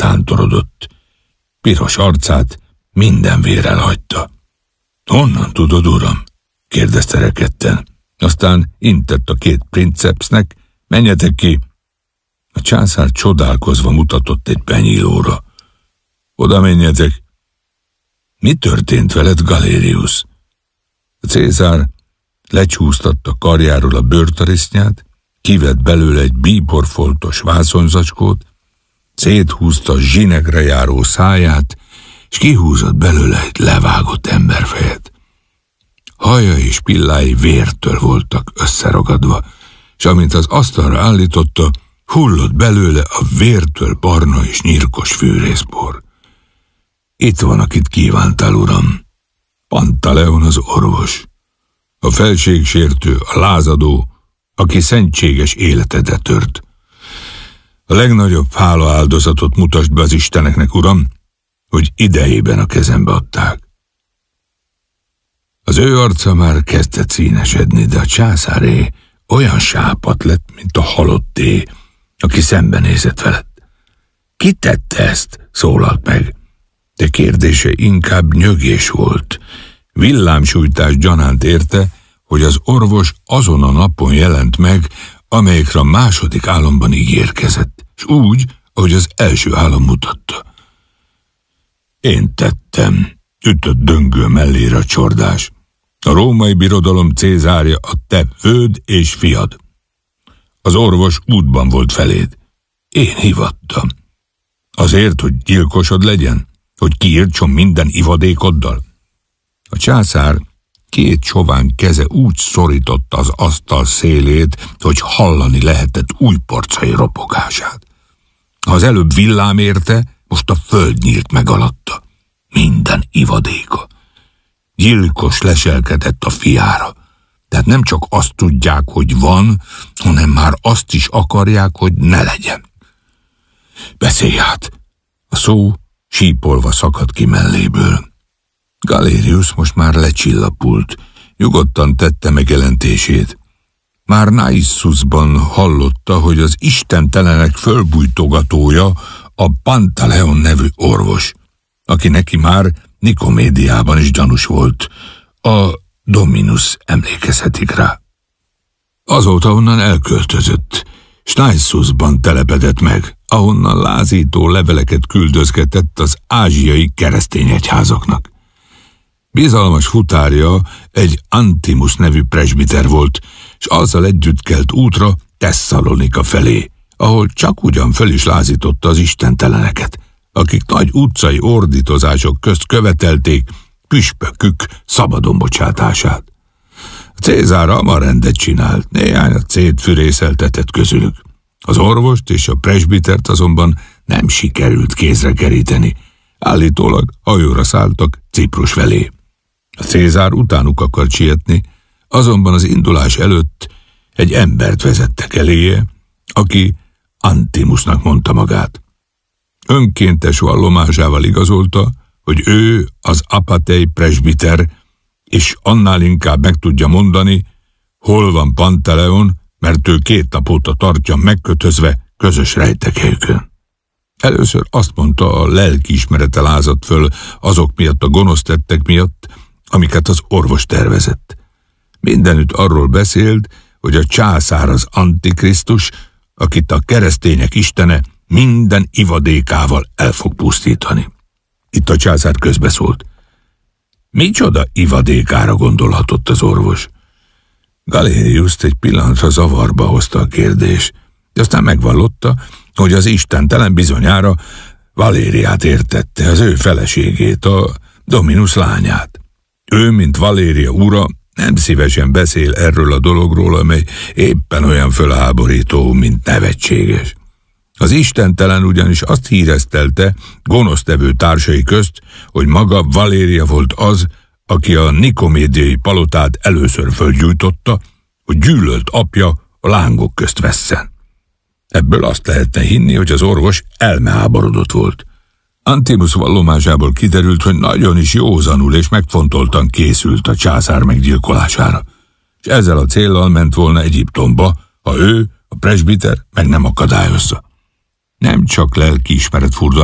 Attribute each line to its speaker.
Speaker 1: szántorodott. Piros arcát minden vér elhagyta. Honnan tudod, uram? kérdezte rekedten. Aztán intett a két princepsnek, menjetek ki. A császár csodálkozva mutatott egy benyílóra. Oda menjetek. Mi történt veled, Galerius? A Cézár lecsúsztatta karjáról a bőrtarisznyát, kivett belőle egy bíborfoltos vászonzacskót, széthúzta a zsinegre járó száját, és kihúzott belőle egy levágott emberfejet. Haja és pillái vértől voltak összeragadva, és amint az asztalra állította, hullott belőle a vértől barna és nyírkos fűrészbor. Itt van, akit kívántál, uram. Pantaleon az orvos. A felségsértő, a lázadó, aki szentséges életedre tört. A legnagyobb hála áldozatot mutasd be az isteneknek, uram, hogy idejében a kezembe adták. Az ő arca már kezdett színesedni, de a császáré olyan sápadt lett, mint a halotté, aki szembenézett veled. Ki tette ezt? Szólalt meg. De kérdése inkább nyögés volt. Villámsújtás gyanánt érte, hogy az orvos azon a napon jelent meg, amelyekre a második álomban ígérkezett, és úgy, ahogy az első álom mutatta. Én tettem, ütött döngő mellére a csordás. A római birodalom Cézárja a te főd és fiad. Az orvos útban volt feléd. Én hivattam. Azért, hogy gyilkosod legyen? Hogy kiirtson minden ivadékoddal? A császár két csován keze úgy szorította az asztal szélét, hogy hallani lehetett újporcai ropogását. Ha az előbb villám érte, most a föld nyílt meg alatta. Minden ivadéka. Gyilkos leselkedett a fiára. Tehát nem csak azt tudják, hogy van, hanem már azt is akarják, hogy ne legyen. Beszélj át! A szó sípolva szakadt ki melléből. Galerius most már lecsillapult, nyugodtan tette megjelentését. Már Naissusban hallotta, hogy az istentelenek fölbújtogatója a Pantaleon nevű orvos, aki neki már Nikomédiában is gyanús volt. A Dominus emlékezhetik rá. Azóta onnan elköltözött, s Naissusban telepedett meg, ahonnan lázító leveleket küldözgetett az ázsiai keresztény egyházaknak. Bizalmas futárja egy Antimus nevű presbiter volt, s azzal együtt kelt útra Tesszalonika felé, ahol csak ugyan föl is lázította az istenteleneket, akik nagy utcai ordítozások közt követelték püspökük szabadon bocsátását. A Cézár hamar rendet csinált, néhányat szétfürészeltetett közülük. Az orvost és a presbitert azonban nem sikerült kézre keríteni. Állítólag hajóra szálltak Ciprus felé. A Cézár utánuk akart sietni, azonban az indulás előtt egy embert vezettek eléje, aki Antimusnak mondta magát. Önkéntes vallomásával igazolta, hogy ő az apatei presbiter, és annál inkább meg tudja mondani, hol van Pantaleon, mert ő 2 nap óta tartja megkötözve közös rejtekhelyükön. Először azt mondta, a lelkiismerete lázadt föl azok miatt a gonosz tettek miatt, amiket az orvos tervezett. Mindenütt arról beszélt, hogy a császár az Antikrisztus, akit a keresztények istene minden ivadékával el fog pusztítani. Itt a császár közbeszólt. Micsoda ivadékára gondolhatott az orvos? Galeriust egy pillanatra zavarba hozta a kérdés, de aztán megvallotta, hogy az istentelen bizonyára Valériát értette, az ő feleségét, a Dominus lányát. Ő, mint Valéria ura, nem szívesen beszél erről a dologról, amely éppen olyan fölháborító, mint nevetséges. Az istentelen ugyanis azt híresztelte gonosztevő társai közt, hogy maga Valéria volt az, aki a nikomédiai palotát először fölgyújtotta, hogy gyűlölt apja a lángok közt vesszen. Ebből azt lehetne hinni, hogy az orvos elmeháborodott volt. Antimus vallomásából kiderült, hogy nagyon is józanul és megfontoltan készült a császár meggyilkolására, és ezzel a céllal ment volna Egyiptomba, ha ő, a presbiter, meg nem akadályozza. Nem csak lelkiismeret